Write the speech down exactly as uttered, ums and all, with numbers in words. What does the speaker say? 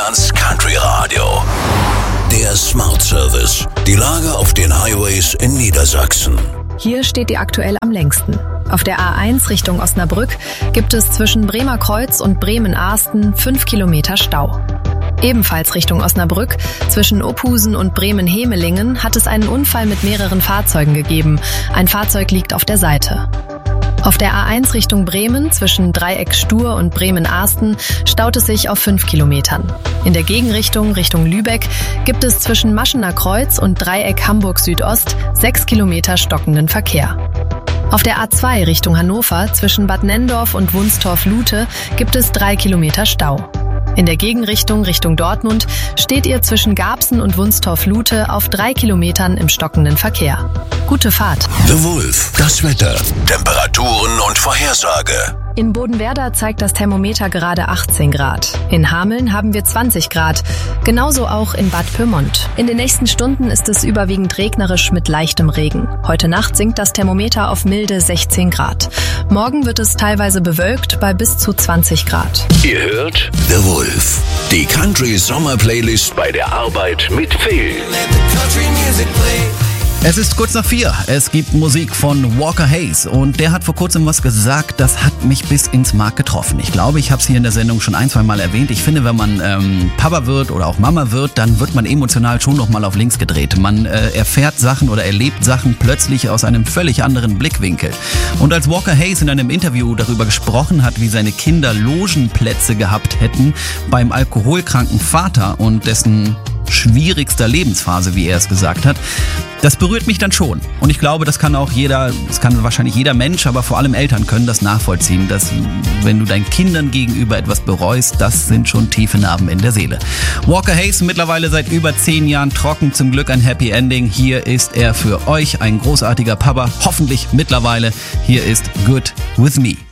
Advance Country Radio. Der Smart Service. Die Lage auf den Highways in Niedersachsen. Hier steht die aktuell am längsten. Auf der A eins Richtung Osnabrück gibt es zwischen Bremer Kreuz und Bremen-Asten fünf Kilometer Stau. Ebenfalls Richtung Osnabrück, zwischen Ophusen und Bremen-Hemelingen, hat es einen Unfall mit mehreren Fahrzeugen gegeben. Ein Fahrzeug liegt auf der Seite. Auf der A eins Richtung Bremen, zwischen Dreieck Stur und Bremen-Asten, staut es sich auf fünf Kilometern. In der Gegenrichtung, Richtung Lübeck, gibt es zwischen Maschener Kreuz und Dreieck Hamburg Südost sechs Kilometer stockenden Verkehr. Auf der A zwei Richtung Hannover, zwischen Bad Nenndorf und Wunstorf-Lute, gibt es drei Kilometer Stau. In der Gegenrichtung Richtung Dortmund steht ihr zwischen Garbsen und Wunstorf-Lute auf drei Kilometern im stockenden Verkehr. Gute Fahrt. The Wolf, das Wetter, Temperaturen und Vorhersage. In Bodenwerder zeigt das Thermometer gerade achtzehn Grad. In Hameln haben wir zwanzig Grad. Genauso auch in Bad Pyrmont. In den nächsten Stunden ist es überwiegend regnerisch mit leichtem Regen. Heute Nacht sinkt das Thermometer auf milde sechzehn Grad. Morgen wird es teilweise bewölkt bei bis zu zwanzig Grad. Ihr hört The Wolf, die Country Sommer Playlist bei der Arbeit mit Phil. Es ist kurz nach vier. Es gibt Musik von Walker Hayes und der hat vor kurzem was gesagt, das hat mich bis ins Mark getroffen. Ich glaube, ich habe es hier in der Sendung schon ein, zwei Mal erwähnt. Ich finde, wenn man ähm, Papa wird oder auch Mama wird, dann wird man emotional schon noch mal auf links gedreht. Man äh, erfährt Sachen oder erlebt Sachen plötzlich aus einem völlig anderen Blickwinkel. Und als Walker Hayes in einem Interview darüber gesprochen hat, wie seine Kinder Logenplätze gehabt hätten beim alkoholkranken Vater und dessen schwierigster Lebensphase, wie er es gesagt hat, das berührt mich dann schon. Und ich glaube, das kann auch jeder, das kann wahrscheinlich jeder Mensch, aber vor allem Eltern können das nachvollziehen, dass wenn du deinen Kindern gegenüber etwas bereust, das sind schon tiefe Narben in der Seele. Walker Hayes, mittlerweile seit über zehn Jahren trocken, zum Glück ein Happy Ending. Hier ist er für euch, ein großartiger Papa, hoffentlich mittlerweile. Hier ist Good With Me.